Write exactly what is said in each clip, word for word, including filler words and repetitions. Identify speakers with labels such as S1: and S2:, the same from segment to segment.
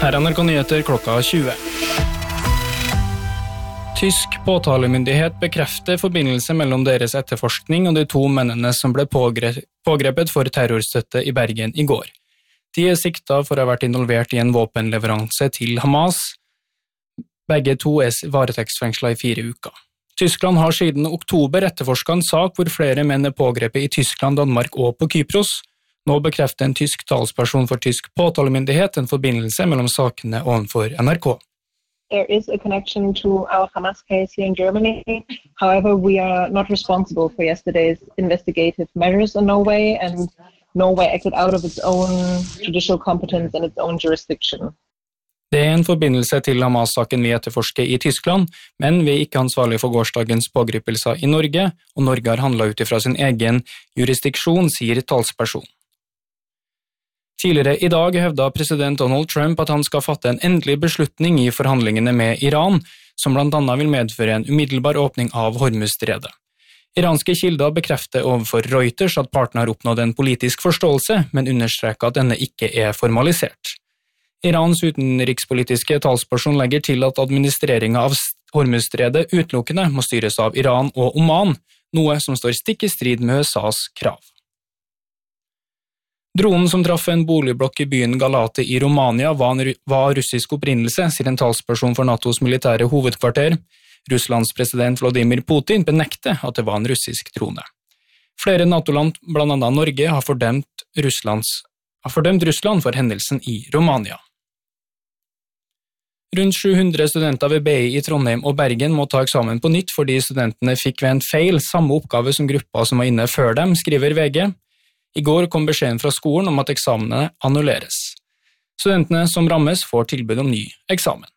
S1: Her er N R K Nyheter klokka tjue. Tysk påtalemyndighet bekrefter forbindelse mellom deres etterforskning og de to mennene som ble pågrepet for terrorstøtte i Bergen i går. De er siktet for å ha vært involvert i en våpenleveranse til Hamas. Begge to er varetektsfengslet i fire uker. Tyskland har siden oktober etterforsket en sak hvor flere menn er pågrepet i Tyskland, Danmark og på Kypros. Nå bekrefter en tysk talsperson for tysk påtalemyndighet en forbindelse mellom sakene ovenfor N R K.
S2: There is a connection to our Hamas case here in Germany. However, we are not responsible for yesterday's investigative measures in Norway, and Norway acted out of its own judicial competence and its own jurisdiction.
S1: Det er en forbindelse til Hamas-saken vi etterforsker i Tyskland, men vi er ikke ansvarlige for gårsdagens pågripelser i Norge, og Norge har handlet ut ifra sin egen jurisdiksjon, sier talsperson. Tidligere i dag hevda president Donald Trump at han skal fatte en endelig beslutning i forhandlingene med Iran, som blant annet vil medføre en umiddelbar åpning av Hormuzstredet. Iranske kilder bekrefter overfor Reuters at partene har oppnådd en politisk forståelse, men understreker at denne ikke er formalisert. Irans utenrikspolitiske talsperson legger til at administreringen av Hormuzstredet utelukkende må styres av Iran og Oman, noe som står stikk i strid med U S A's krav. Dronen som traff en boligblokk i byen Galate i Romania var russisk opprinnelse, sier en talsperson for NATOs militære hovedkvarter. Russlands president Vladimir Putin benekter at det var en russisk drone. Flere NATO-land, blant annet Norge, har fordømt, Russlands, har fordømt Russland for hendelsen i Romania. Rundt sju hundre studenter ved B I i Trondheim og Bergen må ta eksamen på nytt fordi studentene fikk ved en feil samme oppgave som gruppa som var inne før dem, skriver V G. I går kom beskjeden fra skolen om at eksamene annulleres. Studentene som rammes får tilbud om ny eksamen.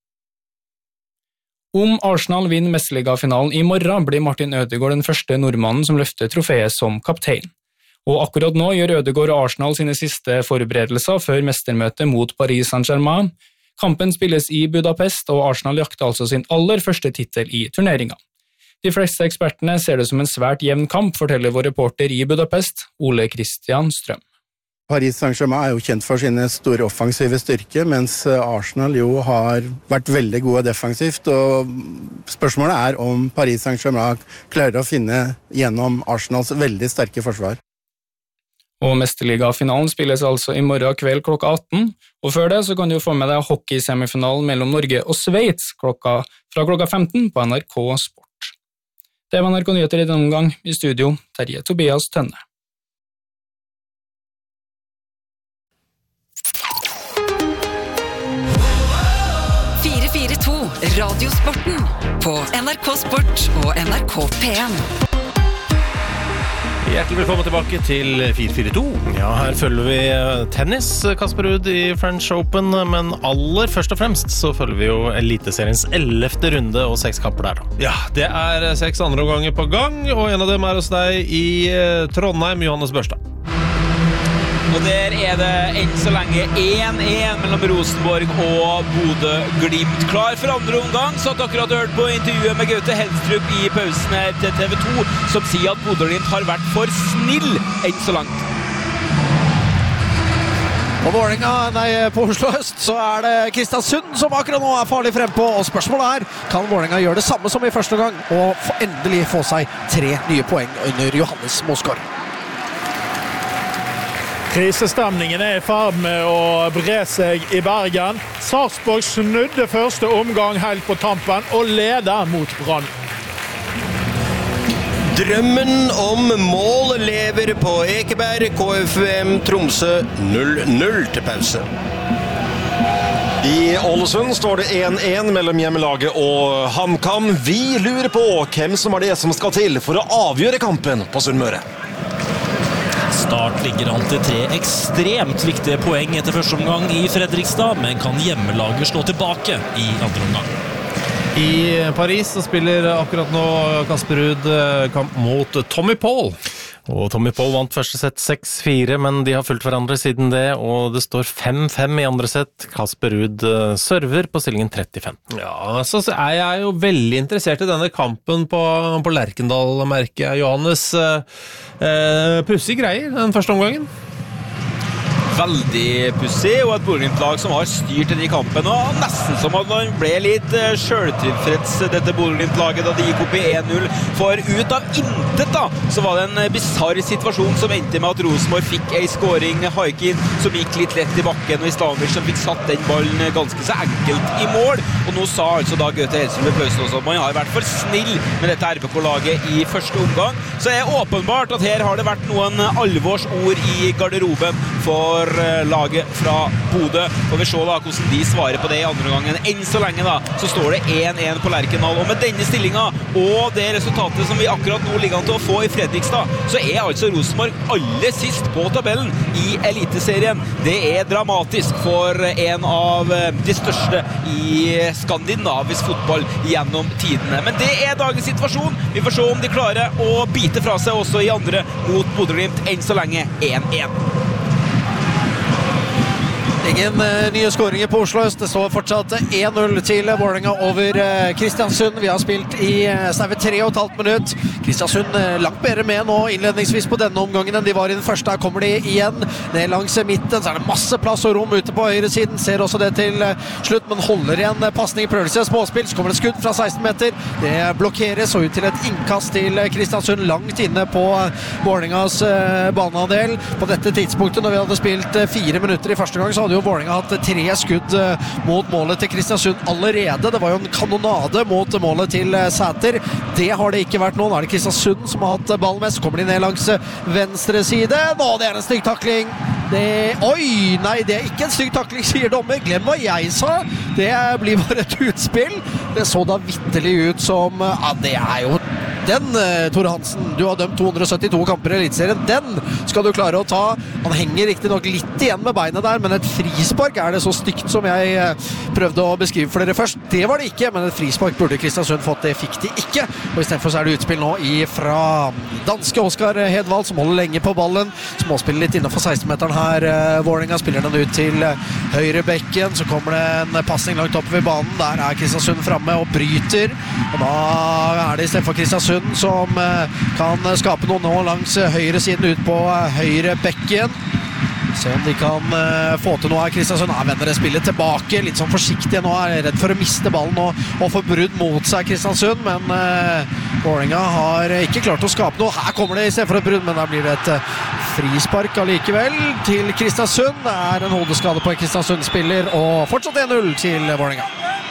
S1: Om Arsenal vinner Mesterligafinalen i morgen, blir Martin Ødegaard den første nordmannen som løfter trofeet som kaptein. Og akkurat nå gjør Ødegaard og Arsenal sine siste forberedelser før mestermøtet mot Paris Saint-Germain. Kampen spilles i Budapest, og Arsenal jakter altså sin aller første titel i turneringen. De fleste ekspertene ser det som en svært jevn kamp, forteller vår reporter i Budapest, Ole Christian Strøm.
S3: Paris Saint-Germain er jo kjent for sine store offensive styrke, mens Arsenal jo har vært veldig gode defensivt, og spørsmålet er om Paris Saint-Germain klarer å finne gjennom Arsenals veldig sterke forsvar.
S1: Og Mesterligafinalen spilles altså i morgen kveld klokka atten, og før det så kan du få med deg hockeysemifinalen mellom Norge og Sveits klokka, fra klokka femten på N R K Sport. Det var N R K Nyheter i denne omgang. I studio, Terje Tobias Tønne.
S4: fire fire to Radiosporten på N R K Sport og N R K P en.
S5: Hjertelig velkommen tilbake til fire fire to. Ja, her følger vi tennis, Kasper Ruud i French Open, men aller først og fremst så følger vi jo Eliteseriens ellevte runde og seks kamper der da.
S6: Ja, det er seks andre omganger på gang, og en av dem er hos deg i Trondheim, Johannes Børstad.
S7: Og der er det enn så lenge én én mellom Rosenborg og Bodø Glimt. Klar for andre omgang, så at akkurat hørt på intervjuet med Gaute Helstrup i pausen her til T V to, som sier at Bodø Glimt har vært for snill enn så langt.
S8: På Vålerenga, nei, på Oslo Øst, så er det Kristiansund som akkurat nå er farlig frempå, og spørsmålet er, kan Vålerenga gjøre det samme som i første gang, og endelig få seg tre nye poeng under Johannes Mosgaard?
S9: Krisestemningen er i ferd med å bre seg i Bergen. Sarpsborg snudde første omgang helt på tampen og leder mot Brann.
S10: Drømmen om mål lever på Ekeberg. K F U M Tromsø null null til pause.
S6: I Ålesund står det én én mellom hjemmelaget og HamKam. Vi lurer på hvem som er det som skal til for å avgjøre kampen på Sunnmøre.
S11: Start ligger an til tre ekstremt viktige poeng etter første omgang i Fredrikstad, men kan hjemmelaget slå tilbake i andre omgang.
S6: I Paris så spiller akkurat nå Kasper Ruud kamp mot Tommy Paul.
S5: Og Tommy Paul vant første sett seks fire, men de har fulgt hverandre siden det, og det står fem fem i andre sett. Kasper Ruud server på stillingen trettifem.
S6: Ja, så er jeg jo veldig interessert i denne kampen på, på Lerkendal, merker jeg. Johannes, eh, pussig greier den første omgangen.
S7: veldig pussig, og et Bodø-Glimt-lag som har styrt denne kampen, og nesten som at man ble litt selvtilfreds dette Bodø-Glimt-laget da de gikk opp i en null, for ut av intet da, så var det en bizarr situasjon som endte med at Rosenborg fikk en scoring, Haikin som gikk litt lett i bakken, og Islamic som fikk satt den ballen ganske så enkelt i mål, og nå sa altså da Gaute Helstrup ved pausen også at man har vært for snill med dette R B K-laget i første omgang, så er det åpenbart at her har det vært noen alvorsord i garderoben for laget fra Bodø, og vi ser da hvordan de svarer på det i andre gangen. Enn så lenge da, så står det en en på Lerkendal, og med denne stillingen og det resultatet som vi akkurat nå ligger an til å få i Fredrikstad, så er altså Rosenborg aller sist på tabellen i Eliteserien. Det er dramatisk for en av de største i skandinavisk fotball gjennom tidene. Men det er dagens situasjon. Vi får se om de klarer å bite fra seg også i andre mot Bodø-Glimt. Enn så lenge en en.
S8: Ingen uh, nye skåringer på Oslo Øst. Det står fortsatt en null til Vålerenga over uh, Kristiansund. Vi har spilt i uh, snaue tre og et halvt minutt. Kristiansund uh, langt bedre med nå innledningsvis på denne omgangen enn de var i den første. Her kommer de igjen ned langs midten. Så er det masse plass og rom ute på høyre siden. Ser også det til uh, slutt, men holder igjen uh, passning. Prøver seg småspill. Så kommer det skudd fra seksten meter. Det blokkeres og ut til et innkast til uh, Kristiansund langt inne på uh, Vålerengas uh, baneandel. På dette tidspunktet, når vi hadde spilt uh, fire minutter i første gang, så hadde jo Vålerenga hatt tre skudd mot målet til Kristiansund allerede. Det var jo en kanonade mot målet til Sæter. Det har det ikke vært nå. Nå er det Kristiansund som har hatt ballen mest. Kommer de ned langs venstre side. Nå, det er en stygg takling. Det... Oi, nei, det er ikke en stygg takling, sier dommer. Glem hva jeg sa. Det blir bare et utspill. Det så da vittelig ut som... Ja, det er jo... Den, Tore Hansen, du har dømt to hundre og syttito kamper i Eliteserien. Den skal du klare å ta. Han henger riktig nok litt igjen med beinet der, men et frispark er det så stygt som jeg prøvde å beskrive for dere først. Det var det ikke, men et frispark burde Kristiansund fått. Det fikk de ikke. Og i stedet for så er det utspill nå fra danske Oskar Hedvald, som holder lenge på ballen. Småspiller litt innenfor seksten-meteren her. Vålerenga spiller den ut til høyre bekken. Så kommer det en passing langt opp ved banen. Der er Kristiansund fremme og bryter. Og da er det i stedet for Kristiansund som kan skape noe nå langs høyre siden ut på høyre bekken. Se om de kan få til noe her. Kristiansund er vender det spillet tilbake, litt sånn forsiktig nå, er redd for å miste ballen og, og få brudd mot seg Kristiansund, men uh, Vålerenga har ikke klart å skape noe. Her kommer det i stedet for et brudd, men da blir det et uh, frispark allikevel til Kristiansund. Det er en hodeskade på en Kristiansund-spiller, og fortsatt en null til Vålerenga.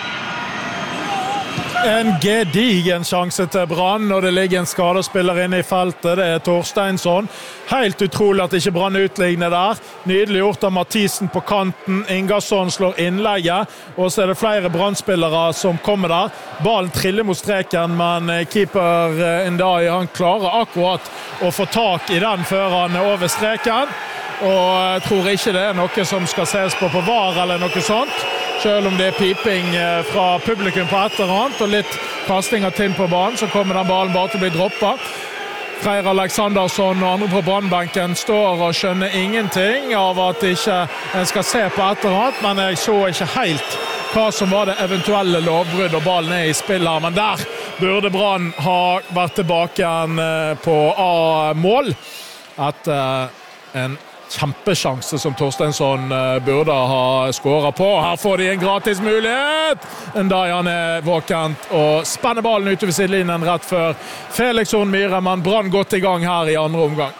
S9: En gedigen sjanse til Brann, og det ligger en skadespiller inne i feltet. Det er Torsteinsson. Helt utrolig at ikke Brann utligner der. Nydelig gjort av Mathisen på kanten. Ingarsson slår innlegget, og så er det flere Brann-spillere som kommer der. Ballen triller mot streken, men keeper Ndai, han klarer akkurat å få tak i den før han er over streken. Og jeg tror ikke det er noe som skal ses på på V A R eller noe sånt. Selv om det er piping fra publikum på et eller annet, og litt kasting av Tinn på banen, så kommer den ballen bare til å bli droppet. Freyr Aleksandersson og andre på brannbenken står og skjønner ingenting av at ikke en skal se på et eller annet, men jeg så ikke helt hva som var det eventuelle lovbrudd, og ballen er i spill her. Men der burde Brann ha vært tilbake igjen på A-mål etter en kjempesjanse som Torsteinsson burde ha skåret på. Her får de en gratis mulighet. Ndai han er våkent og spenner ballen utover sidelinjen rett før Felix Horn Myhre, men Brann godt i gang her i andre omgang.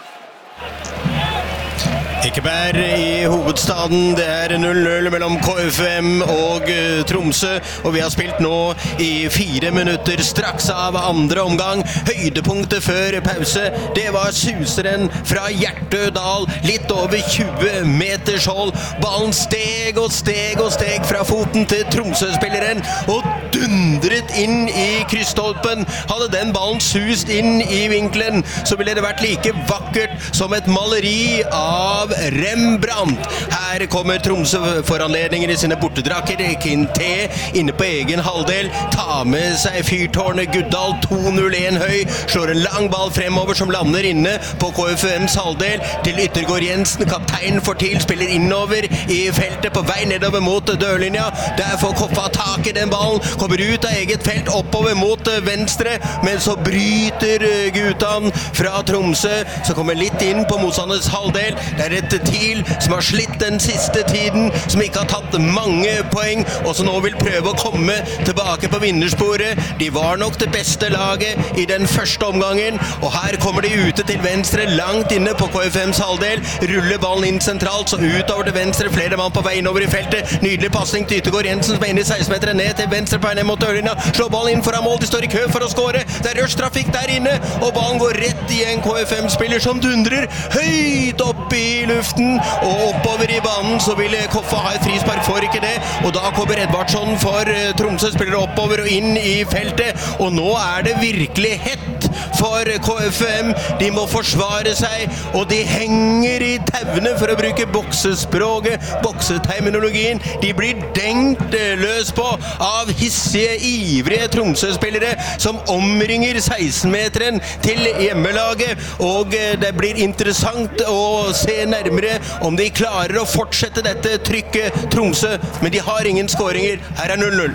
S10: Ekeberg i hovedstaden, det er null null mellom K F M og uh, Tromsø, og vi har spilt nå i fire minutter straks av andre omgang. Høydepunktet før pause, det var suseren fra Hjertødal, litt over tjue meters hold. Ballen steg og steg og steg fra foten til Tromsø-spilleren, og dundret inn i krysstolpen. Hadde den ballen sust inn i vinkelen, så ville det vært like vakkert som et maleri av Rembrandt. Her kommer Tromsø for anledninger i sine bortedrakker. Kinté inne på egen halvdel, tar med seg fyrtårnet Guddal, to null en høy, slår en lang ball fremover som lander inne på K F M's halvdel til Yttergård Jensen. Kapteinen får til, spiller innover i feltet på vei nedover mot dørlinja. Der får Koffa tak i den ballen, kommer ut av eget felt oppover mot venstre, men så bryter Gutan fra Tromsø, så kommer litt inn på motstanders halvdel. Der et TIL som har slitt den siste tiden, som ikke har tatt mange poeng, og som nå vil prøve å komme tilbake på vinnersporet. De var nok det beste laget i den første omgangen, og her kommer de ute til venstre, langt inne på K F M's halvdel, ruller ballen inn sentralt, så utover til venstre, flere mann på veien over i feltet, nydelig passning, Tytegård Jensen som er inne i seksten-meteren, ned til venstre på ned mot Ørlina, slår ballen inn foran mål, de står i kø for å skåre, det er rush-trafikk der inne, og ballen går rett i en K F M-spiller som dundrer høyt opp i luften, og oppover i banen så vil Koffa ha et frispark, får ikke det, og da kommer Edvardsson for Tromsø, spiller oppover og inn i feltet, og nå er det virkelig hett for K F M, de må forsvare seg, og de henger i tevne for å bruke boksespråket, bokseterminologien, de blir dengt løs på av hissige, ivrige Tromsø-spillere som omringer seksten-meteren til hjemmelaget, og det blir interessant å se nærmere om de klarer å fortsette dette trykket Tromsø, men de har ingen skåringer. Her er null null.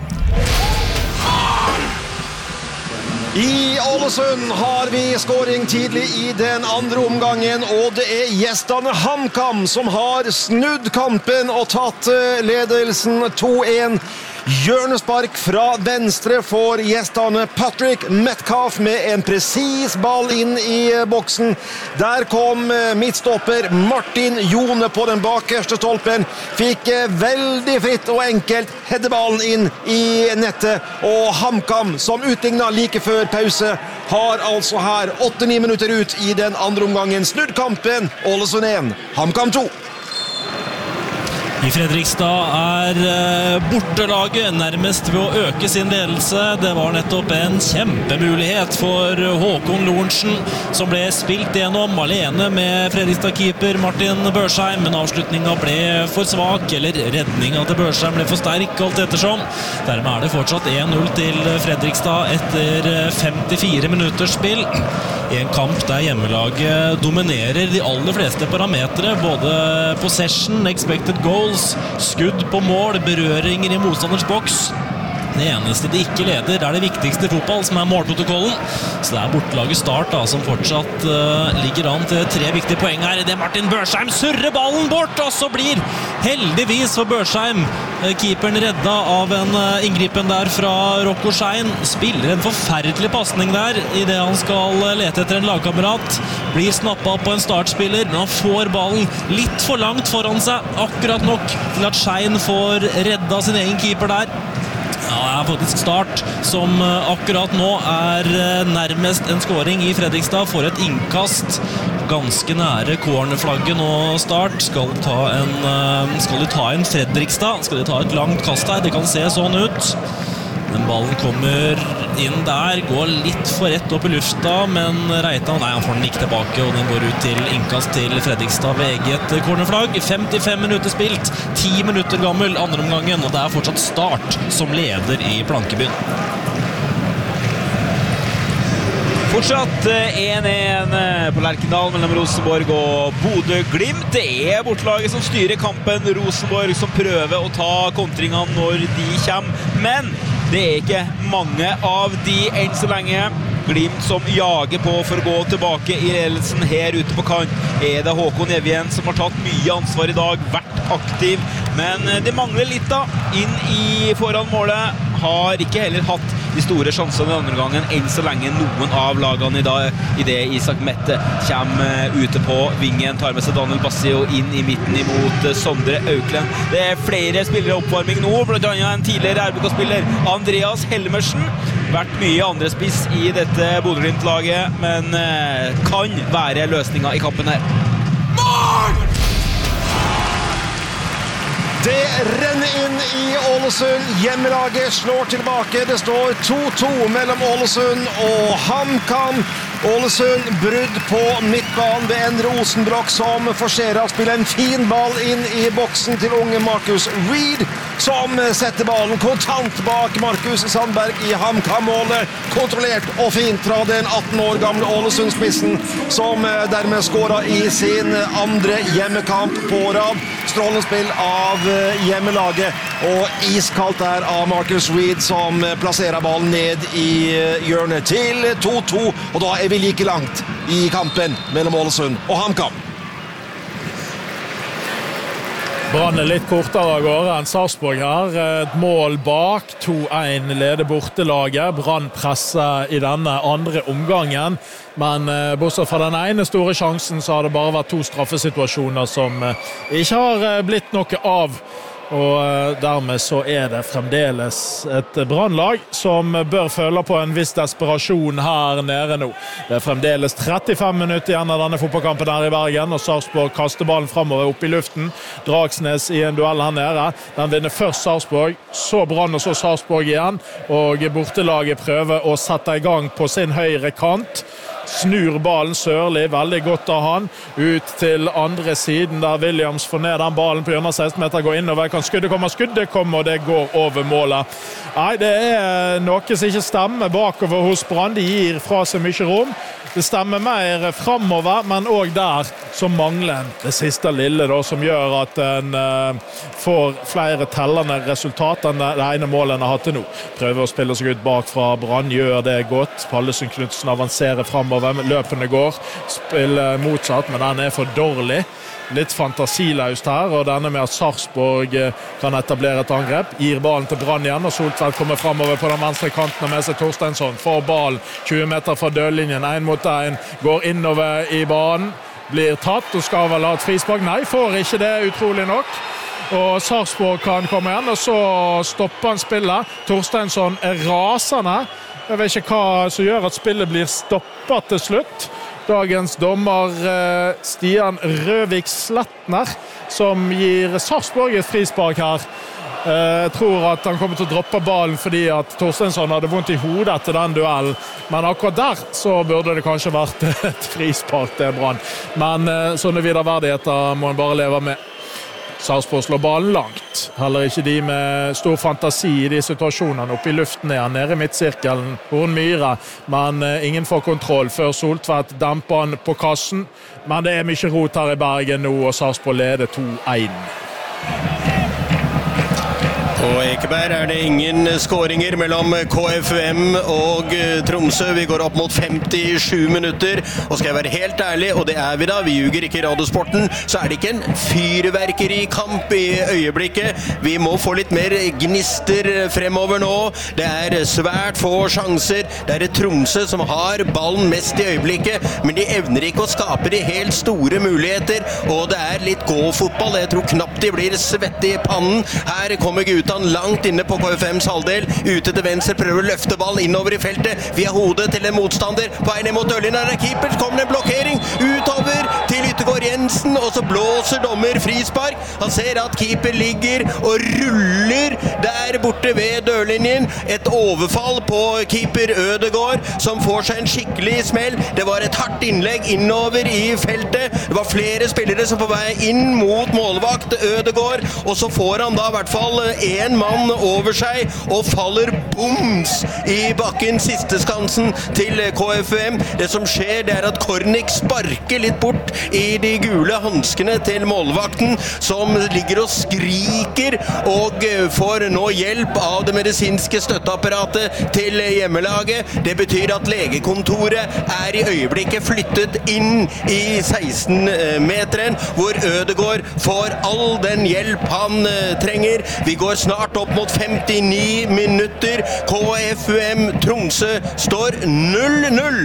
S6: I Ålesund har vi skåring tidlig i den andre omgangen, og det er gjestene HamKam som har snudd kampen og tatt ledelsen to en. Hjørnespark fra venstre for gjestene Patrick Metcalf med en presis ball inn i boksen. Der kom midtstopper Martin Jone på den bakerste stolpen. Fikk veldig fritt og enkelt heddeballen inn i nettet. Og HamKam, som utlignet like før pause, har altså her åtte ni minutter ut i den andre omgangen snudd kampen. Ålesund én, HamKam to.
S11: I Fredrikstad er bortelaget nærmest ved å øke sin ledelse. Det var nettopp en kjempemulighet for Håkon Lorentzen, som ble spilt gjennom alene med Fredrikstad-keeper Martin Børsheim, men avslutningen ble for svak, eller redningen til Børsheim ble for sterk, alt ettersom. Dermed er det fortsatt en null til Fredrikstad etter femtifire minutters spill. I en kamp der hjemmelaget dominerer de aller fleste parametre, både possession, expected goals, skudd på mål, berøringer i motstanders boks. Det eneste de ikke leder er det viktigste i fotball, som er målprotokollen. Så det er bortelaget Start da, som fortsatt uh, ligger an til tre viktige poeng her. Det er Martin Børsheim surrer ballen bort, og så blir heldigvis for Børsheim uh, keeperen redda av en uh, inngripen der fra Rocco Schein. Spiller en forferdelig passning der i det han skal uh, lete etter en lagkamerat. Blir snappet opp på en startspiller, men han får ballen litt for langt foran seg, akkurat nok til at Schein får redda sin egen keeper der. Ja, det er faktisk Start som akkurat nå er nærmest en skåring i Fredrikstad, får et innkast ganske nære cornerflagget nå. Start skal ta en skal de ta en Fredrikstad, skal de ta et langt kast her, det kan se sånn ut. Den ballen kommer inn der, går litt for rett opp i lufta, men Reitan, nei, han får den ikke tilbake, og den går ut til innkast til Fredrikstad ved eget cornerflagg. femtifem minutter spilt, ti minutter gammel andre omgangen, og det er fortsatt Start som leder i Plankebyen.
S7: Fortsatt en en på Lerkendal mellom Rosenborg og Bodø/Glimt. Det er bortelaget som styrer kampen, Rosenborg som prøver å ta kontringene når de kommer, men det er ikke mange av de enn så lenge. Glimt som jager på for å gå tilbake i ledelsen her ute på kant. Er det Håkon Evjen som har tatt mye ansvar i dag, vært aktiv, men det mangler litt da, inn i foran målet. Har ikke heller hatt de store sjansene i andre gangen enn så lenge noen av lagene i dag, i det Isak Mette kommer ute på vingen, tar med seg Daniel Bassio inn i midten imot Sondre Auklend. Det er flere spillere i oppvarming nå, blant annet en tidligere R B K-spiller Andreas Helmersen, vært mye andre spiss i dette Bodø-Glimt-laget, men kan være løsningen i kampen her.
S6: Mål! Det renner inn i Ålesund. Hjemmelaget slår tilbake. Det står to to mellom Ålesund og HamKam. Ålesund brudd på midtbanen ved en Rosenbrokk som forserer, spiller en fin ball inn i boksen til unge Markus Reed, som setter ballen kontant bak Markus Sandberg i HamKam-målet. Kontrollert og fint fra den atten år gamle Ålesund-spissen, som dermed skårer i sin andre hjemmekamp på rad. Strålende spill av hjemmelaget, og iskaldt der av Markus Reed, som plasserer ballen ned i hjørnet til to to, og da er vi like langt i kampen mellom Ålesund og HamKam.
S9: Brann er litt kortere av gårde enn Sarpsborg her. Et mål bak, to en leder bortelaget. Brann presser i denne andre omgangen. Men bortsett fra den ene store sjansen så har det bare vært to straffesituasjoner som ikke har blitt noe av. Og dermed så er det fremdeles et Brannlag som bør føle på en viss desperasjon her nede nå. Det er fremdeles trettifem minutter igjen av denne fotballkampen her i Bergen, og Sarpsborg kaster ballen fremover opp i luften. Dragsnes i en duell her nede. Den vinner først Sarpsborg, så Brann og så Sarpsborg igjen, og bortelaget prøver å sette i gang på sin høyre kant. Snur ballen Sørli, veldig godt av han, ut til andre siden der Williams får ned den ballen på hjørnet seksten meter, går innover, kan skuddet komme, skuddet komme, og det går over målet. Nei, det er noe som ikke stemmer bakover hos Brann, de gir fra seg mye rom. Det stemmer mer fremover, men også der som mangler det siste lille da, som gjør at en uh, får flere tellende resultat enn det ene målet en har hatt til nå. Prøver å spille seg ut bak fra Brann, gjør det godt. Pallesen Knudsen avanserer fremover, løpende går, spiller motsatt, men den er for dårlig. Litt fantasiløst her, og denne med at Sarpsborg kan etablere et angrep, gir ballen til Brann igjen, og Soltvedt kommer fremover på den venstre kanten og med seg Torsteinsson, får ballen tjue meter fra dørlinjen, en mot en, går innover i banen, blir tatt og skal vel ha et frispark. Nei, får ikke det, utrolig nok. Og Sarpsborg kan komme igjen, og så stopper han spillet. Torsteinsson er rasende. Jeg vet ikke hva som gjør at spillet blir stoppet til slutt. Dagens dommer Stian Røvik Slettner, som gir Sarpsborg et frispark her. Jeg tror at han kommer til å droppe ballen fordi at Torsteinsson hadde vondt i hodet etter den duellen. Men akkurat der så burde det kanskje vært et frispark til Brann. Men sånne videreverdigheter må han bare leve med. Sarpsborg slår ballen langt. Heller ikke de med stor fantasi i de situasjonene. Oppe i luften er han nede i midtsirkelen. Horn Myhre, men ingen får kontroll før Soltvedt demper han på kassen. Men det er mye rot her i Bergen nå, og Sarpsborg leder to en.
S10: På Ekeberg er det ingen skåringer mellom K F U M og Tromsø. Vi går opp mot femtisju minutter, og skal jeg være helt ærlig, og det er vi da, vi ljuger ikke i Radiosporten, så er det ikke en fyrverkerikamp i øyeblikket. Vi må få litt mer gnister fremover nå. Det er svært få sjanser. Det er Tromsø som har ballen mest i øyeblikket, men de evner ikke å skape de helt store muligheter, og det er litt gå-fotball. Jeg tror knapt de blir svette i pannen. Her kommer gutten langt inne på K F M's halvdel, ute til venstre, prøver å løfte ballen innover i feltet, via hodet til en motstander, på vei ned mot dørlinjen, der er keeper, så kommer en blokkering, utover til Yttergård Jensen, og så blåser dommer frispark. Han ser at keeper ligger og ruller der borte ved dørlinjen. Et overfall på keeper Ødegård, som får seg en skikkelig smell. Det var et hardt innlegg innover i feltet. Det var flere spillere som på vei inn mot målvakt Ødegård, og så får han da i hvert fall en mann over seg og faller boms i bakken, siste skansen til K F U M. Det som skjer, det er at Kornik sparker litt bort i de gule hanskene til målvakten, som ligger og skriker og får nå hjelp av det medisinske støtteapparatet til hjemmelaget. Det betyr at legekontoret er i øyeblikket flyttet inn i seksten-meteren, hvor Ødegård får all den hjelp han trenger. Vi går snart opp mot femtini minutter. K F U M Tromsø står null null.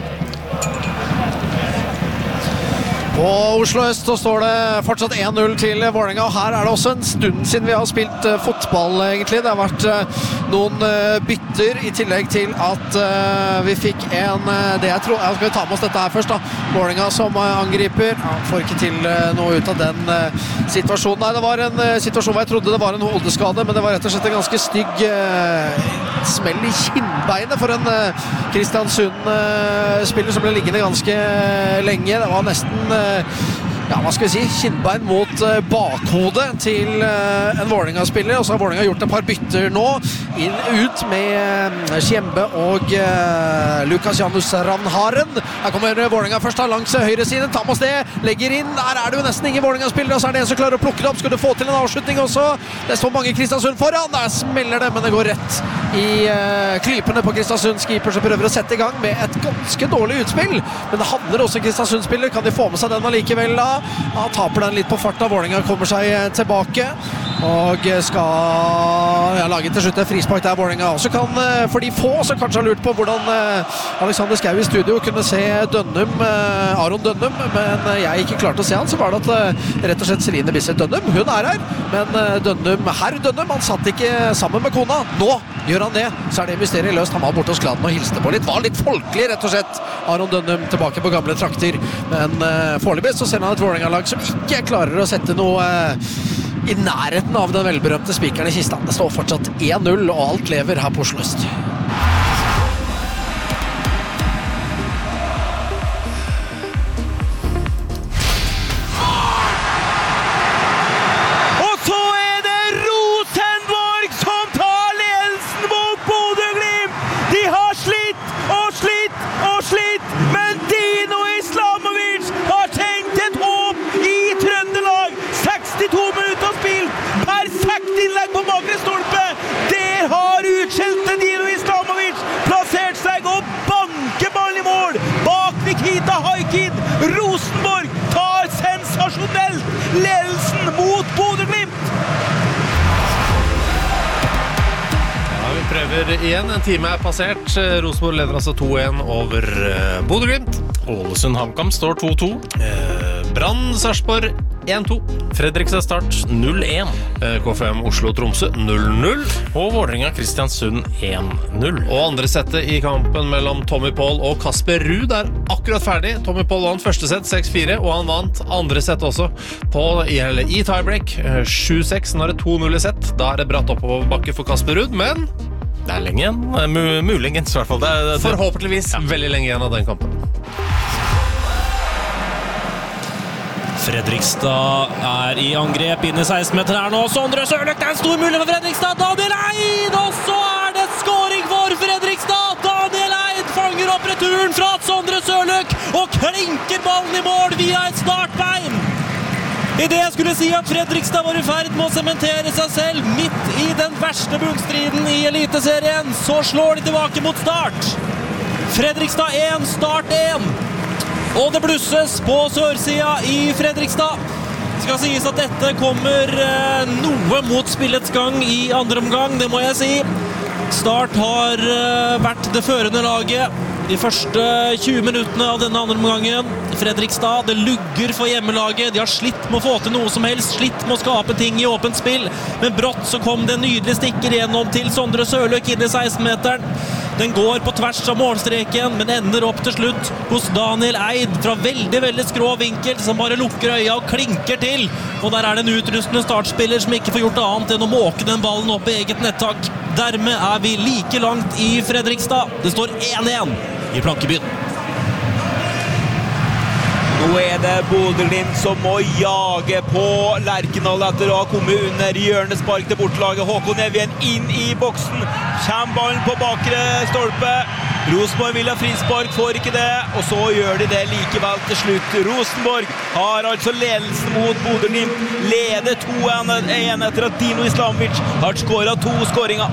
S8: På Oslo Øst så står det fortsatt en null til Vålerenga, og her er det også en stund siden vi har spilt uh, fotball egentlig. Det har vært uh, noen uh, bytter i tillegg til at uh, vi fikk en uh, det jeg tror, jeg skal ta med oss dette her først da. Vålerenga som uh, angriper, ja, får ikke til uh, noe ut av den uh, situasjonen. Nei, det var en uh, situasjon hvor jeg trodde det var en hodeskade, men det var rett og slett en ganske stygg uh, smell i kinnbeinet for en uh, Kristiansund-spiller uh, som ble liggende ganske uh, lenge. Det var nesten uh, ja, hva skal vi si, kinnbein mot uh, bakhodet til uh, en Vålerenga-spiller, og så har Vålerenga gjort et par bytter nå, inn ut med uh, Kjembe og uh, Lukas Janus Ranharen. Her kommer Vålerenga først da, langs høyre siden, tar med oss det, legger inn, der er det jo nesten ingen Vålerenga-spillere, og så er det en som klarer å plukke det opp, skal du få til en avslutning også, det står mange Kristiansund foran, der smeller det, men det går rett i uh, klypene på Kristiansunds keeper som prøver å sette i gang med et ganske dårlig utspill, men det handler også Kristiansund-spiller, kan de få med seg den allikevel da? Da taper den litt på farta. Vålerenga kommer seg tilbake og skal ja, lage til slutt et frispark der Vålerenga også kan, for de få som kanskje har lurt på hvordan Alexander Skau i studio kunne se Dønnum, Aron Dønnum, men jeg ikke klarte å se han, så var det at rett og slett Celine Bisset Dønnum, hun er her, men Dønnum, herr Dønnum, han satt ikke sammen med kona. Nå gjør han det, så er det mysteriet løst. Han var borte hos klanen og hilste på litt, var litt folkelig rett og slett. Aron Dønnum tilbake på gamle trakter, men uh, foreløpig så ser han et Vålerenga-lag som ikke klarer å sette noe uh, i nærheten av den velberømte spikeren i kista. Det står fortsatt én null, og alt lever her på Oslo Øst.
S7: Rosenborg tar sensasjonelt ledelsen mot Bodø-Glimt.
S5: Ja, vi prøver igjen. En time er passert. Rosenborg leder altså to én over Bodø-Glimt. Ålesund-HamKam står to to. Brann Sarpsborg én to. Fredrikstad Start null én. K F M Oslo-Tromsø null null. Og Vålerenga Kristiansund én null. Og andre settet i kampen mellom Tommy Paul og Kasper Ruud er akkurat ferdig. Tommy Paul vant første sett seks fire, og han vant andre sett også på, i, i tiebreak sju seks. Nå er det to null i sett. Da er det bratt oppover bakke for Kasper Ruud, men det er lenge igjen. Muligens i hvert fall. Det er, det er, forhåpentligvis ja. Veldig lenge igjen av den kampen.
S11: Fredrikstad er i angrep inn i seksten-meter her nå. Sondre Sørløk, det er en stor mulighet for Fredrikstad. Daniel Eid, og så er det scoring for Fredrikstad. Daniel Eid fanger opp returen fra Sondre Sørløk og klinker ballen i mål via et startbein. I det jeg skulle si at Fredrikstad var i ferd med å sementere seg selv midt i den verste bunnstriden i Eliteserien, så slår de tilbake mot Start. Fredrikstad én, Start én. Og det blusses på sørsida i Fredrikstad. Det skal sies at dette kommer eh, noe mot spillets gang i andre omgang, det må jeg si. Start har eh, vært det førende laget de første tjue minuttene av denne andre omgangen. Fredrikstad, det lugger for hjemmelaget. De har slitt med å få til noe som helst, slitt med å skape ting i åpent spill. Men brått så kom det en nydelig stikker gjennom til Sondre Sørløk inn i seksten-meteren. Den går på tvers av målstreken, men ender opp til slutt hos Daniel Eid fra veldig, veldig skrå vinkel, som bare lukker øya og klinker til. Og der er det en utrustende startspiller som ikke får gjort annet enn å måke den ballen opp i eget nettak. Dermed er vi like langt i Fredrikstad. Det står én én i Plankebyen.
S7: Nå er det Bodø-Glimt som må jage på Lerkendal etter å ha kommet under hjørnespark til bortelaget. Håkon Evjen inn i boksen. Kjem ballen på bakre stolpe. Rosenborg vil ha frispark, får ikke det, og så gjør de det likevel til slutt. Rosenborg har altså ledelsen mot Bodø-Glimt. Leder to én etter at Dino Islamovic har skåret to skåringer.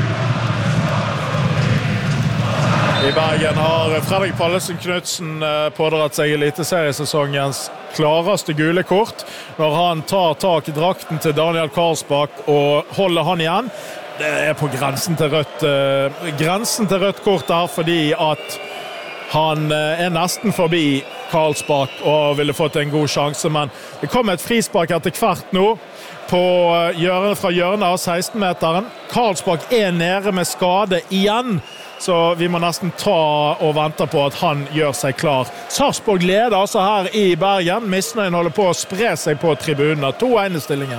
S9: I Bergen har Fredrik Pallesen Knudsen pådratt seg eliteseriesesongens klareste gule kort når han tar tak i drakten til Daniel Karlsbakk og holder han igjen. Det er på grensen til rødt, uh, grensen til rødt kort her, fordi at han uh, er nesten forbi Karlsbakk og ville fått en god sjanse, men det kom et frispark etter hvert nå på hjørnet fra hjørnet av seksten-meteren. Karlsbakk er nede med skade igjen, så vi må nesten ta og vente på at han gjør seg klar. Sarpsborg leder altså her i Bergen. Misnøyen holder på å spre seg på tribunene. to én i stillingen.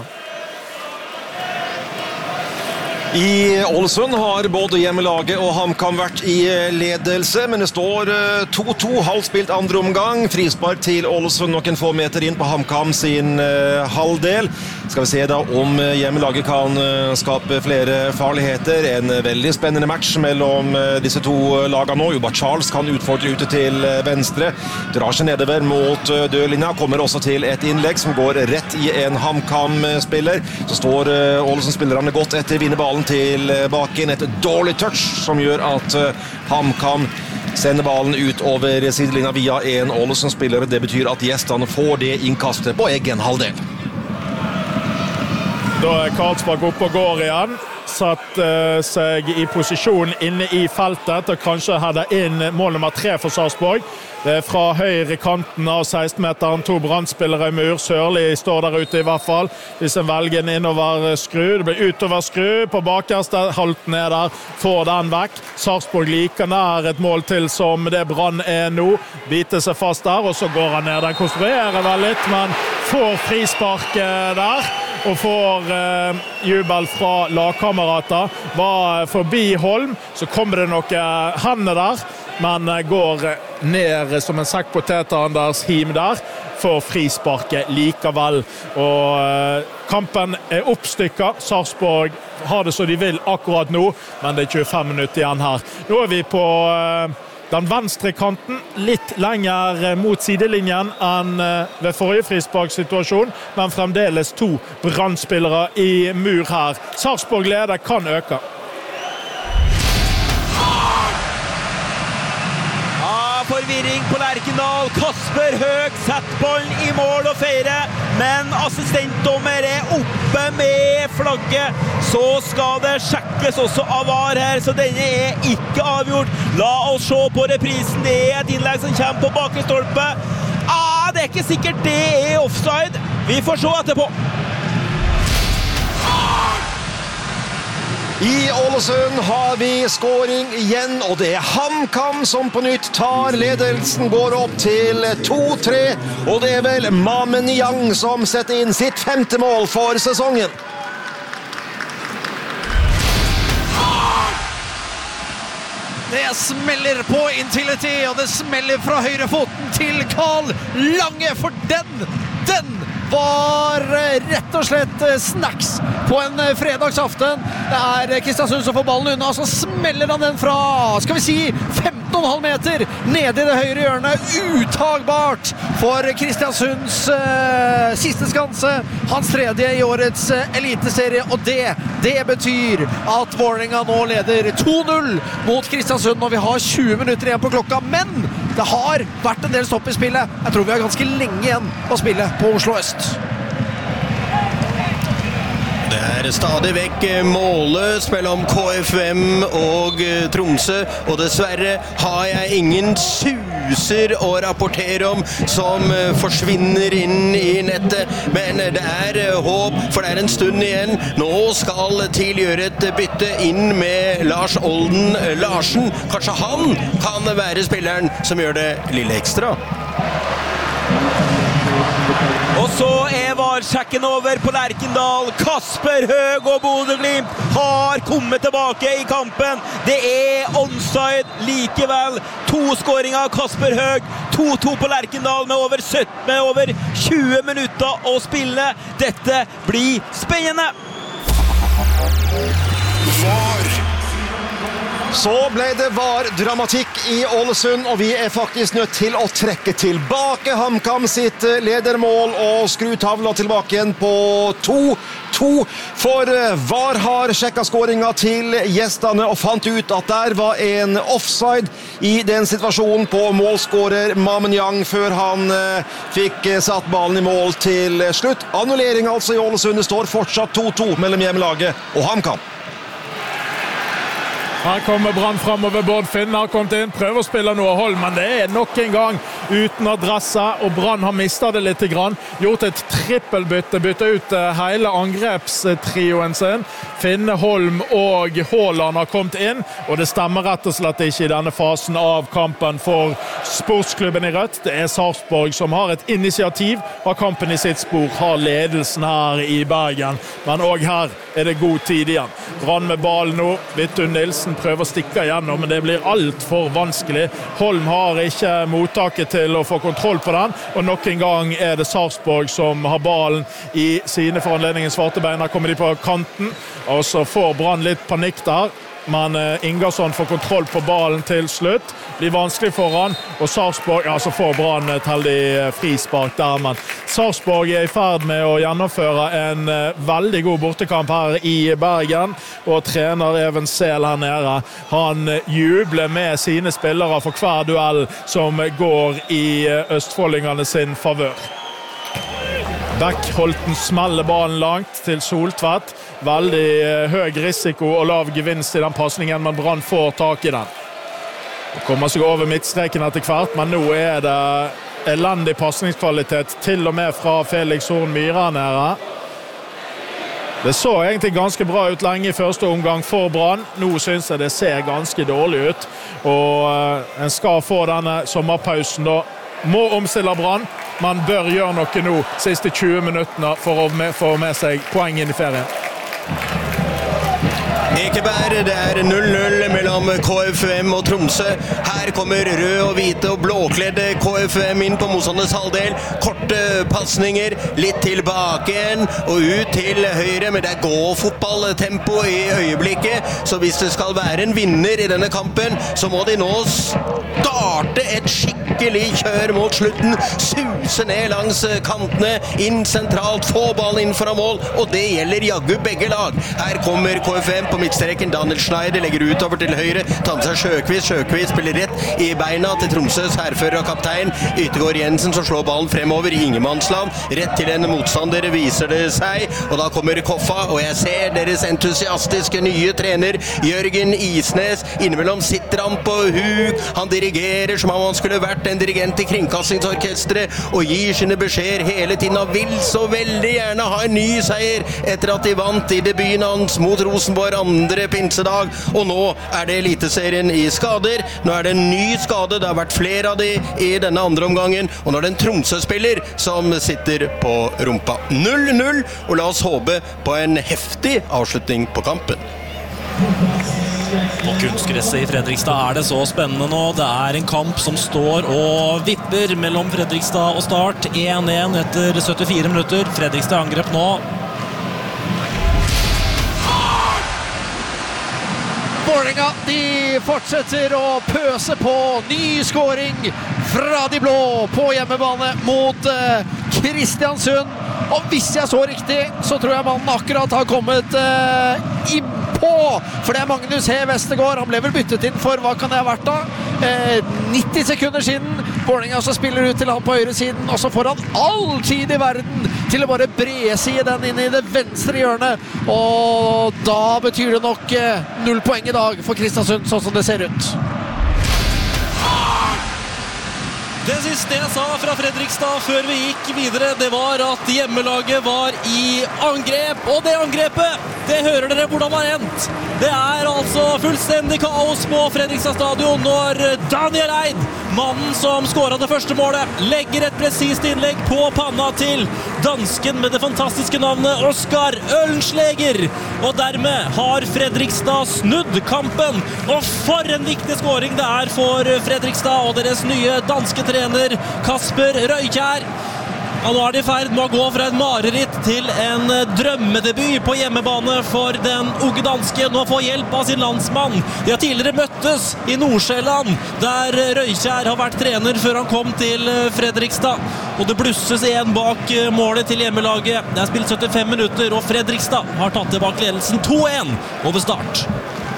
S6: I Ålesund har både hjemmelaget og HamKam vært i ledelse, men det står to to, halvspilt andre omgang. Frispark til Ålesund noen få meter inn på HamKam sin uh, halvdel. Skal vi se da om hjemmelaget kan uh, skape flere farligheter. En veldig spennende match mellom uh, disse to lagene nå. Juba Charles kan utfordre ute til uh, venstre. Drar seg nedover mot uh, dørlinja. Kommer også til et innlegg som går rett i en HamKam-spiller. Så står uh, Ålesund-spillerne godt etter vinnerballen til baken. Et dårlig touch som gjør at HamKam sender ballen ut over sidelinja via en Ålesund-spiller. Det betyr at gjestene får det innkastet på egen halvdel.
S9: Da er Karlsbakk oppe og går igjen. Satt uh, seg i posisjon inne i feltet og kanskje hadde inn mål nummer tre for Sarpsborg. Det er fra høyre kanten av seksten-meteren, to brannspillere i mur. Sørli står der ute i hvert fall. Hvis en velger en innover skru, det blir utover skru på bakerste. Holten er der, får den vekk. Sarpsborg liker nær et mål til som det Brann er nå. Biter seg fast der, og så går han ned. Den konstruerer vel litt, men får frispark der. Og får eh, jubel fra lagkamerater. Var forbi Holm, så kommer det noen hender der, men går ned som en sekk poteter Anders Him der, får frisparket likevel. Og eh, kampen er oppstykket. Sarpsborg har det så de vil akkurat nå, men det er tjuefem minutter igjen her. Nå er vi på eh, den venstre kanten, litt lenger mot sidelinjen enn ved forrige frisparksituasjon, men fremdeles to brannspillere i mur her. Sarpsborg leder kan øke.
S7: Forvirring på Lerkendal. Kasper Høeg setter ballen i mål og feirer, men assistentdommer er oppe med flagget. Så skal det sjekkes også av V A R her, så denne er ikke avgjort. La oss se på reprisen. Det er et innlegg som kommer på bakre stolpe. Ah, det er ikke sikkert det er offside. Vi får se etterpå.
S6: I Ålesund har vi skåring igjen, og det er HamKam som på nytt tar ledelsen, går opp til to tre, og det er vel Mame Niang som setter inn sitt femte mål for sesongen.
S8: Det smeller på Intility, og det smeller fra høyrefoten til Karl Lange, for den, den var rett og slett snacks på en fredagsaften. Det er Kristiansund som får ballen unna, så smeller han den fra, skal vi si, femten komma fem meter nede i det høyre hjørnet. Uttagbart for Kristiansunds uh, siste skanse, hans tredje i årets uh, eliteserie, og det, det betyr at Vålerenga nå leder to null mot Kristiansund når vi har tjue minutter igjen på klokka, men det har vært en del stopp i spillet. Jeg tror vi har ganske lenge igjen å spille på Oslo Øst.
S10: Det er stadig vekk målløs mellom K F M og Tromsø, og dessverre har jeg ingen suser å rapportere om som forsvinner inn i nettet, men det er håp, for det er en stund igjen. Nå skal TIL gjøre et bytte inn med Lars Olden Larsen. Kanskje han kan være spilleren som gjør det lille ekstra.
S7: Og så er V A R-sjekken over på Lerkendal. Kasper Høeg og Bodø Glimt har kommet tilbake i kampen. Det er onside likevel. To skåringer av Kasper Høeg. to to på Lerkendal med over sytten, med over tjue minutter å spille. Dette blir spennende.
S6: V A R. Så ble det V A R-dramatikk i Ålesund, og vi er faktisk nødt til å trekke tilbake HamKam sitt ledermål og skru tavla tilbake igjen på to to, for V A R har sjekket skåringen til gjestene og fant ut at der var en offside i den situasjonen på målskårer Mame Niang før han eh, fikk satt ballen i mål til slutt. Annullering altså i Ålesund. Det står fortsatt to to mellom hjemmelaget og HamKam.
S9: Her kommer Brann fremover. Bård Finn har kommet inn, prøver å spille noe hold, men det er nok en gang uten adresse, og Brann har mistet det litt grann. Gjort et trippelbytte, bytte ut hele angrepstrioen sin. Finne, Holm og Haaland har kommet inn, og det stemmer rett og slett ikke i denne fasen av kampen for sportsklubben i Rødt. Det er Sarpsborg som har et initiativ, har kampen i sitt spor, har ledelsen her i Bergen, men også her er det god tid igjen. Brann med ball nå, Vittu Nilsen prøver å stikke igjennom, men det blir alt for vanskelig. Holm har ikke mottaket til å få kontroll på den, og nok en gang er det Sarpsborg som har ballen i sine foranledningen. Svarte beiner kommer de på kanten, og så får Brann litt panikk der. men Ingersson får kontroll på ballen til slutt. Det blir vanskelig for han, og Sarpsborg, ja, så får Brann et heldig frispark der, men Sarpsborg er i ferd med å gjennomføre en veldig god bortekamp her i Bergen, og trener Even Sel her nede. Han jubler med sine spillere for hver duell som går i østfoldingene sin favør. Beckholten smeller ballen langt til Soltvedt. Veldig høy risiko og lav gevinst i den passningen, men Brann får tak i den. Det kommer seg over midtstreken etter hvert, men nå er det elendig passningskvalitet, til og med fra Felix Horn Myhren her. Det så egentlig ganske bra ut lenge i første omgang for Brann. Nå synes jeg det ser ganske dårlig ut, og en skal få denne sommerpausen da. Må omstille Brann, man bør gjøre noe nå siste tjue minuttene for å få med seg poeng inn i ferien.
S10: Ekeberg, det er null null mellom K F U M og Tromsø. Her kommer rød og hvite og blåkledde K F U M inn på motstanders halvdel. Korte passninger, litt tilbake igjen og ut til høyre, men det er gå-fotballtempo i øyeblikket. Så hvis det skal være en vinner i denne kampen, så må de nå starte et skikkelig kjør mot slutten. Suse ned langs kantene, inn sentralt, få ballen inn fra mål, og det gjelder jaggu begge lag. Her kommer K F U M på midtstreken, Daniel Schneider legger utover til høyre, tar med seg Sjøkvist, Sjøkvist spiller rett i beina til Tromsøs herfører og kaptein Yttergård Jensen, som slår ballen fremover i Ingemannsland, rett til en motstander viser det seg, og da kommer Koffa, og jeg ser deres entusiastiske nye trener Jørgen Isnes. Innimellom sitter han på huk, han dirigerer som om han skulle vært en dirigent i Kringkastingsorkestret, og gir sine beskjeder hele tiden, og vil så veldig gjerne ha en ny seier etter at de vant i debuten hans mot Rosenborg andre pinsedag, og nå er det eliteserien i skader. Nå er det en ny skade, det har vært flere av de i denne andre omgangen, og nå er det en Tromsø-spiller som sitter på rumpa. null null, og la oss håpe på en heftig avslutning på kampen.
S11: På kunstgresset i Fredrikstad er det så spennende nå. Det er en kamp som står og vipper mellom Fredrikstad og Start. én én etter syttifire minutter. Fredrikstad angrep nå.
S8: Vålerenga, de fortsetter å pøse på. Ny scoring fra de blå på hjemmebane mot uh, Kristiansund. Og hvis jeg så riktig, så tror jeg mannen akkurat har kommet uh, inn på. For det er Magnus He Vestergaard. Han ble vel byttet inn for, hva kan det ha vært da? Uh, nitti sekunder siden. Vålerenga så spiller ut til han på høyre siden, og så får han all tid i verden til å bare bresige den inn i det venstre hjørnet. Og da betyr det nok uh, null poeng i dag for Kristiansund, sånn som det ser ut.
S11: Det siste jeg sa fra Fredrikstad før vi gikk videre, det var at hjemmelaget var i angrep, og det angrepet, det hører dere hvordan det har endt. Det er altså fullstendig kaos på Fredrikstad stadion når Daniel Eid, mannen som skåret det første målet, legger et presist innlegg på panna til dansken med det fantastiske navnet Oskar Ølnsleger. Og dermed har Fredrikstad snudd kampen, og for en viktig skåring det er for Fredrikstad og deres nye danske trener trener Kasper Røykjær. Og nå er de i ferd med å gå fra en mareritt til en drømmedebut på hjemmebane for den unge danske. Nå får hjelp av sin landsmann. De har tidligere møttes i Nordsjælland, der Røykjær har vært trener før han kom til Fredrikstad. Og det blusses igjen bak målet til hjemmelaget. Det er spilt syttifem minutter, og Fredrikstad har tatt tilbake ledelsen to én over Start.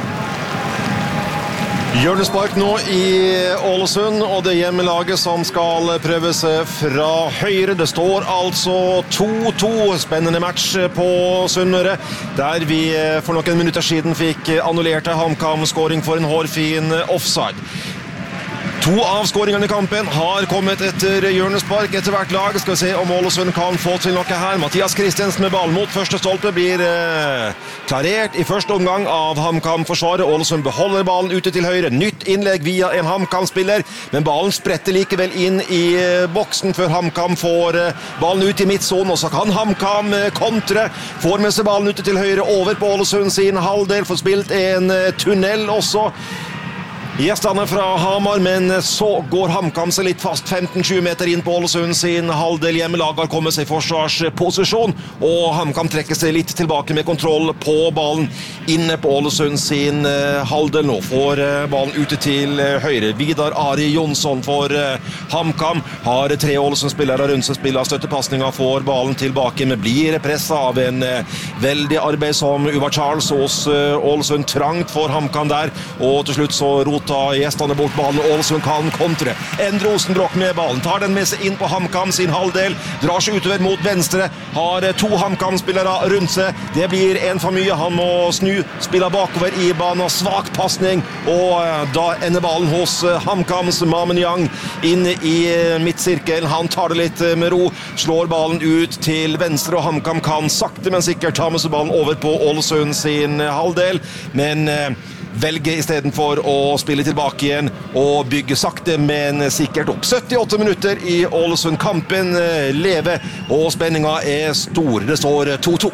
S6: Hjørnespark nå i Ålesund, og det hjemmelaget som skal prøve seg fra høyre. Det står altså to to. Spennende match på Sunnmøre, der vi for noen minutter siden fikk annullert HamKam-skåring for en hårfin offside. To av skåringene i kampen har kommet etter hjørnespark etter hvert lag. Skal vi se om Ålesund kan få til noe her. Mathias Kristiansen med ball mot første stolpe blir eh, klarert i første omgang av HamKam-forsvaret. Ålesund beholder ballen ute til høyre. Nytt innlegg via en HamKam-spiller, men ballen spretter likevel inn i eh, boksen før HamKam får eh, ballen ut i midtsonen, og så kan HamKam eh, kontre. Får med seg ballen ute til høyre over på Ålesund sin halvdel, får spilt en eh, tunnel også. gjestene fra Hamar, men så går HamKam seg litt fast femten tjue meter inn på Ålesund sin halvdel. Hjemmelag har kommet seg i forsvarsposisjon, og HamKam trekker seg litt tilbake med kontroll på ballen inne på Ålesund sin halvdel. Nå får ballen ute til høyre. Vidar Ari Jonsson for HamKam har tre Ålesund-spillere rundt seg, spiller støttepasninger, får ballen tilbake, men blir presset av en veldig arbeidsom Uvar Charles hos Ålesund. Trangt for HamKam der, og til slutt så rota gjestene bort ballen. Ålesund kan kontre. Endre Rosenbrokk med ballen, tar den med seg inn på HamKam sin halvdel, drar seg utover mot venstre, har to HamKam-spillere rundt seg. Det blir en for mye, han må snu, spiller bakover i banen, svak passning, og da ender ballen hos HamKams Mamen Yang inn i midtsirkelen. Han tar det litt med ro, slår ballen ut til venstre, og HamKam kan sakte, men sikkert ta med seg ballen over på Ålesund sin halvdel, men velger i stedet for å spille tilbake igjen og bygge sakte, men sikkert opp. syttiåtte minutter i Ålesund. Kampen lever, og spenningen er stor. Det står to to.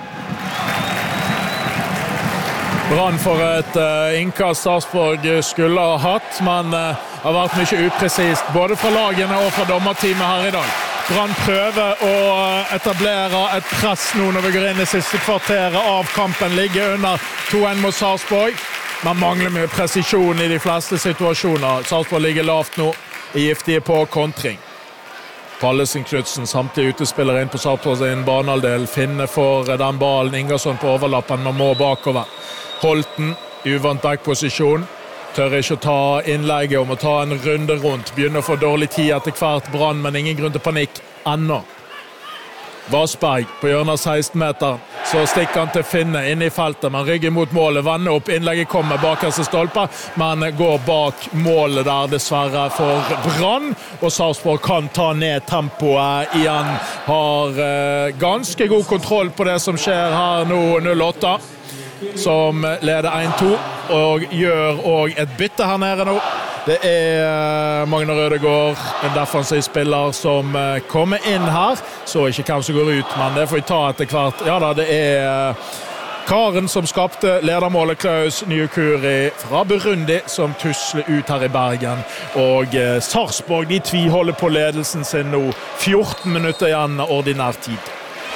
S9: Brann for et uh, innkast Sarpsborg skulle ha hatt, men uh, har vært mye upresist, både fra lagene og fra dommerteamet her i dag. Brann prøver å etablere et press nå når vi går inn i siste kvarteret av kampen, ligger under to en mot Sarpsborg. Man mangler mye presisjon i de fleste situasjoner. Sarpsborg ligger lavt nå, er giftige på kontring. Pallesen Knudsen, samtidig utespiller inn på Sarpsborg sin banehalvdel, finner for den ballen, Ingersson på overlappen, man må bakover. Holten, uvant backposisjon, tør ikke å ta innlegget om å ta en runde rundt, begynner å få dårlig tid etter hvert Brann, men ingen grunn til panikk ennå. Vassberg på hjørnet av seksten meter, så stikker han til Finne inn i feltet, men rygger mot målet, vanner opp, innlegget kommer bakerste stolpe, men går bak målet der dessverre for Brann, og Sarpsborg kan ta ned tempoet igjen, har eh, ganske god kontroll på det som skjer her nå, null åtte, som leder en to, og gjør og et bytte her nede nå. Det er Magnar Rødegård, en defensiv spiller som kommer inn her, så ikke hvem som går ut, men det får vi ta etter hvert. Ja da, det er karen som skapte ledermålet, Klaus Nyukuri fra Burundi, som tusler ut her i Bergen, og Sarpsborg, de tviholder på ledelsen sin nå, fjorten minutter igjen av ordinær tid.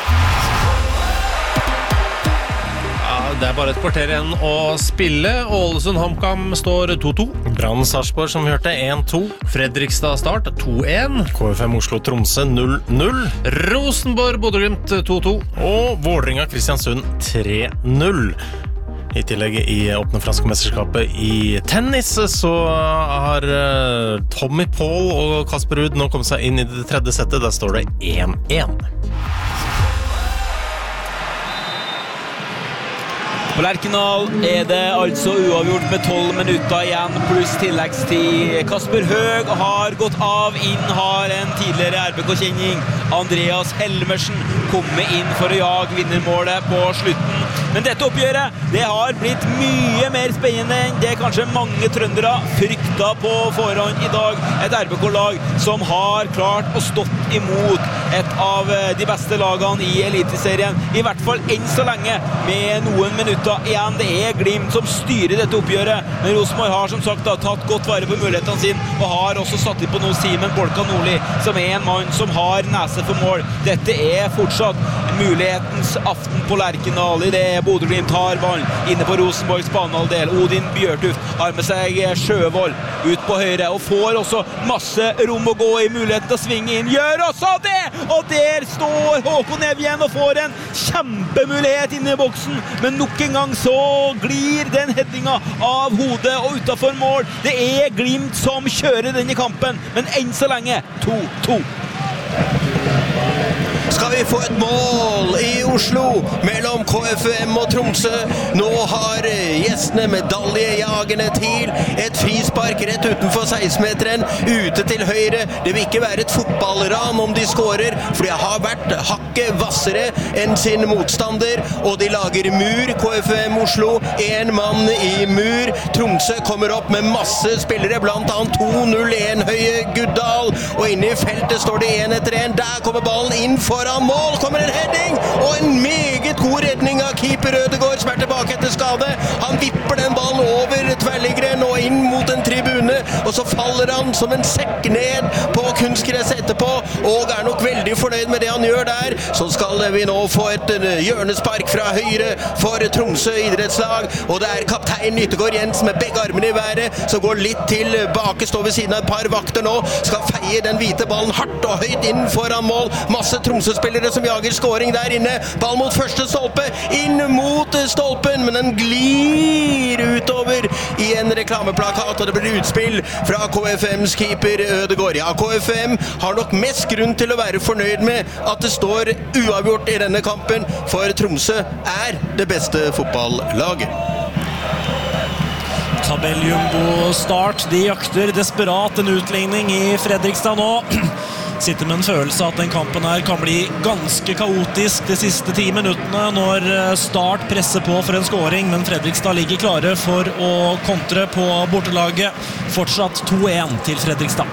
S5: Det er bare et kvarter igjen å spille. Ålesund HamKam står to to. Brann Sarpsborg, som vi hørte, en to. Fredrikstad Start to en. K F M Oslo Tromsø null null. Rosenborg Bodø Glimt to to. Og Vålerenga Kristiansund tre null. I tillegg i åpne franske mesterskapet i tennis så har Tommy Paul og Kasper Ruud nå kommet seg inn i det tredje settet. Der står det en en.
S7: På Lerkendal er det altså uavgjort med tolv minutter igjen, pluss tilleggstid. Kasper Høeg har gått av, inn har en tidligere R B K-kjenning. Andreas Helmersen kommer inn for å jage vinnermålet på slutten. Men dette oppgjøret, det har blitt mye mer spennende enn det kanskje mange trøndere frykta på forhånd i dag. Et R B K-lag som har klart å stått imot et av de beste lagene i Eliteserien. I hvert fall enn så lenge, med noen minutter igjen. Det er Glimt som styrer dette oppgjøret, men Rosenborg har som sagt da, tatt godt vare på mulighetene sine, og har også satt inn på noe Simen Bolka Nordli, som er en mann som har nese for mål. Dette er fortsatt mulighetens aften på Lerkendal. I det Bodø Glimt har ballen inne på Rosenborgs banehalvdel. Odin Bjørtuft har med seg Sjøvold ut på høyre, og får også masse rom å gå i, muligheten til å svinge inn. Gjør også det! Og der står Håkon Evjen og får en kjempemulighet inne i boksen, men nok en gang så glir den headinga av hodet og utenfor mål. Det er Glimt som kjører denne kampen, men enn så lenge to to.
S10: Skal vi få et mål i Oslo mellom K F M og Tromsø? Nå har gjestene medaljejagerne til et frispark rett utenfor seksten-meteren, ute til høyre. Det vil ikke være et fotballran om de skårer, for det har vært hakket vassere enn sin motstander, og de lager mur. K F M Oslo, en mann i mur. Tromsø kommer opp med masse spillere, blant annet to null en høye Guddal, og inne i feltet står det en etter en. Der kommer ballen inn foran mål, kommer en heading, og en meget god redning av keeper Rødegård, som er tilbake etter skade. Han vipper den ballen over tverrliggeren og inn mot en faller han som en sekk ned på kunstgress etterpå, og er nok veldig fornøyd med det han gjør der. Så skal vi nå få et hjørnespark fra høyre for Tromsø idrettslag, og det er kaptein Nyttegård Jensen med begge armene i været, som går litt tilbake, står ved siden av et par vakter nå, skal feie den hvite ballen hardt og høyt inn foran mål. Masse Tromsø-spillere som jager scoring der inne. Ball mot første stolpe, inn mot stolpen, men den glir utover i en reklameplakat, og det blir utspill fra K F M's keeper Ødegaard. Ja, K F M har nok mest grunn til å være fornøyd med at det står uavgjort i denne kampen, for Tromsø er det beste fotballaget.
S11: Tabelljumbo start, de jakter desperat en utligning i Fredrikstad nå. Sitter med en følelse at den kampen her kan bli ganske kaotisk de siste ti minuttene når Start presser på for en scoring, men Fredrikstad ligger klare for å kontre på bortelaget. Fortsatt to én til Fredrikstad.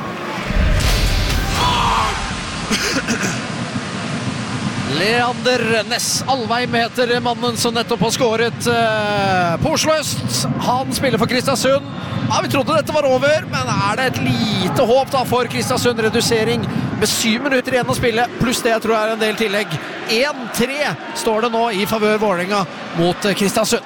S8: Leander Ness Alveim heter mannen som nettopp har skåret uh, på Oslo Øst. Han spiller for Kristiansund. Ja, vi trodde dette var over, men er det et lite håp da for Kristiansund? Redusering med syv minutter igjen å spille, pluss det jeg tror er en del tillegg. én tre står det nå i favør Vålerenga mot uh, Kristiansund.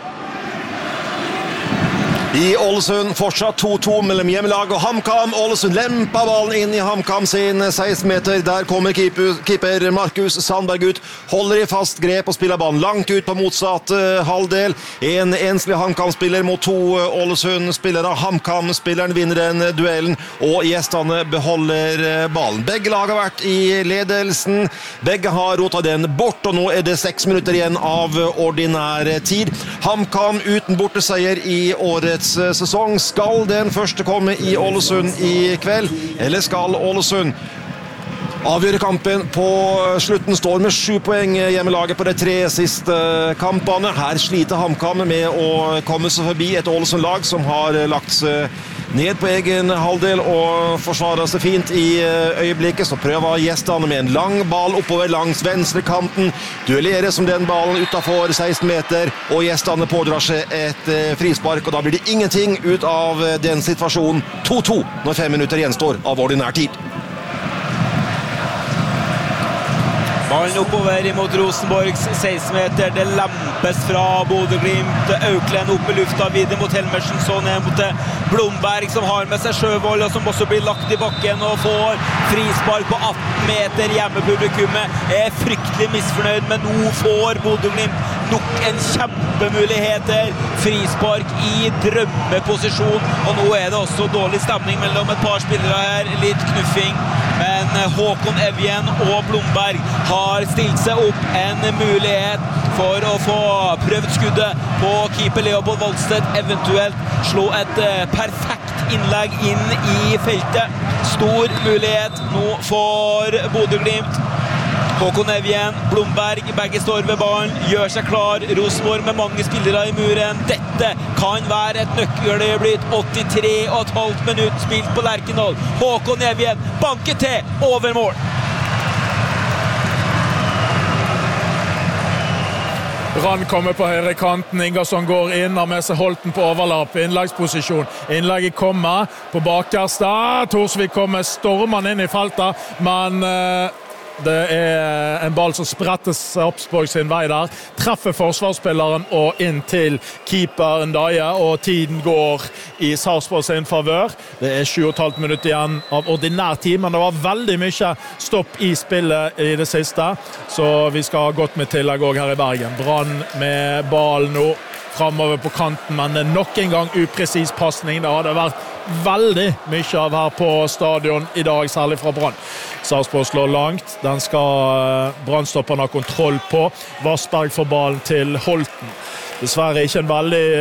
S6: I Ålesund fortsatt to to mellom hjemmelag og HamKam. Ålesund lemper ballen inn i HamKam sin seksten meter. Der kommer keeper, keeper Markus Sandberg ut, holder i fast grep og spiller ballen langt ut på motsatt uh, halvdel. En enslig HamKam-spiller mot to uh, Ålesund-spillere. HamKam-spilleren vinner den uh, duellen, og gjestene beholder uh, ballen. Begge lag har vært i ledelsen. Begge har rotet den bort, og nå er det seks minutter igjen av uh, ordinær tid. HamKam uten borteseier i årets sesong. Skal den første komme i Ålesund i kveld, eller skal Ålesund avgjøre kampen på slutten? Står med sju poeng hjemmelaget på de tre siste kampene. Her sliter HamKam med å komme seg forbi et Ålesund-lag som har lagt seg ned på egen halvdel og forsvarer seg fint i øyeblikket. Så prøver gjestene med en lang ball oppover langs venstre kanten, duellerer som den ballen utenfor seksten meter, og gjestene pådrar seg et frispark, og da blir det ingenting ut av den situasjonen. to to når fem minutter gjenstår av ordinær tid.
S7: Ballen oppover mot Rosenborgs seksten meter, det lempes fra Bodø-Glimt, Auklend opp i lufta, videre mot Helmersen, så ned mot Blomberg, som har med seg Sjøvold, og som også blir lagt i bakken, og får frispark på atten meter. Hjemmepublikummet er fryktelig misfornøyd, men nå får Bodø-Glimt nok en kjempemuligheter. Frispark i drømmeposisjon, og nå er det også dårlig stemning mellom et par spillere her, litt knuffing, men Håkon Evjen og Blomberg har stilt seg opp en mulighet for å få prøvd skuddet på keeper Leopold Valstedt, eventuelt slå et perfekt innlegg inn i feltet. Stor mulighet nå for Bodø-Glimt. Håkon Evjen, Blomberg, begge står ved ballen, gjør seg klar. Rosenborg med mange spillere i muren. Dette kan være et nøkkeløyeblikk. åttitre og et halvt minutt spilt på Lerkendal. Håkon Evjen banker til over mål.
S9: Brann kommer på høyre kanten, Ingersson går inn, har med seg Holten på overlapp, innleggsposisjon. Innlegget kommer på bakerste, Torsvik kommer stormende inn i feltet, men uh, det er en ball som sprettes Sarpsborg sin vei der, treffer forsvarsspilleren og inn til keeper Ndaye, og tiden går i Sarpsborg sin favør. Det er sju og et halvt minutter igjen av ordinær tid, men det var veldig mye stopp i spillet i det siste, så vi skal ha godt med tillegg også her i Bergen. Brann med ball nå fremover på kanten, men nok en gang upresis passning. Det hadde vært veldig mye av her på stadion i dag, særlig fra Brann. Sarpsborg slår langt, den skal Brannstopperne ha kontroll på. Vassberg får ballen til Holten. Dessverre ikke en veldig